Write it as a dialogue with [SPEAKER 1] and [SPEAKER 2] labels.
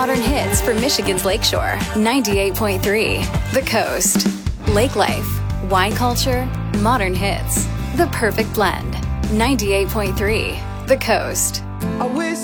[SPEAKER 1] modern hits for Michigan's Lakeshore. 98.3 The Coast. Lake life, wine culture, modern hits. The perfect blend. 98.3 The Coast.
[SPEAKER 2] I wish